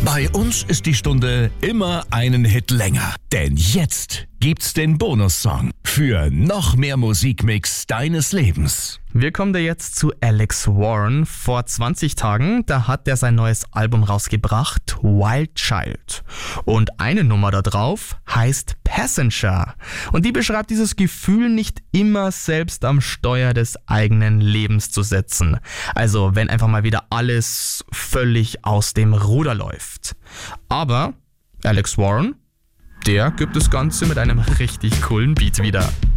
Bei uns ist die Stunde immer einen Hit länger. Denn jetzt gibt's den Bonussong für noch mehr Musikmix deines Lebens. Wir kommen da jetzt zu Alex Warren. Vor 20 Tagen, da hat er sein neues Album rausgebracht, Wild Child. Und eine Nummer da drauf heißt Passenger. Und die beschreibt dieses Gefühl, nicht immer selbst am Steuer des eigenen Lebens zu sitzen. Also wenn einfach mal wieder alles völlig aus dem Ruder läuft. Aber Alex Warren, der gibt das Ganze mit einem richtig coolen Beat wieder.